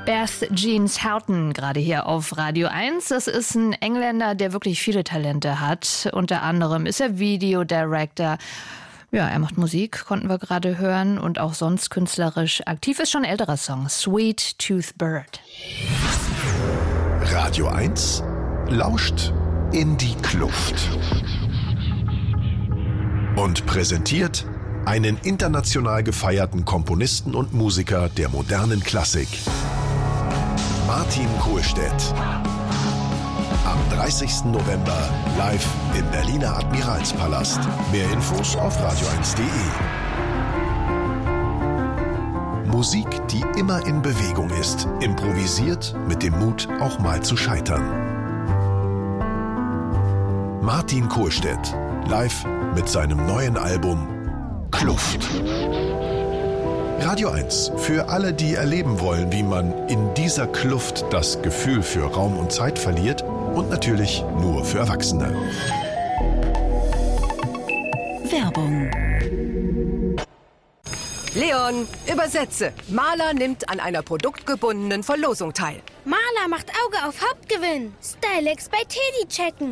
Beth Jeans Houghton, gerade hier auf Radio 1. Das ist ein Engländer, der wirklich viele Talente hat. Unter anderem ist er Videodirector. Ja, er macht Musik, konnten wir gerade hören. Und auch sonst künstlerisch aktiv ist schon ein älterer Song. Sweet Tooth Bird. Radio 1 lauscht in die Kluft. Und präsentiert einen international gefeierten Komponisten und Musiker der modernen Klassik. Martin Kohlstedt. Am 30. November live im Berliner Admiralspalast. Mehr Infos auf radio1.de. Musik, die immer in Bewegung ist. Improvisiert mit dem Mut, auch mal zu scheitern. Martin Kohlstedt. Live mit seinem neuen Album Kluft. Radio 1 für alle, die erleben wollen, wie man in dieser Kluft das Gefühl für Raum und Zeit verliert, und natürlich nur für Erwachsene. Werbung. Leon, übersetze. Maler nimmt an einer produktgebundenen Verlosung teil. Maler macht Auge auf Hauptgewinn. Stylex bei Teddy checken.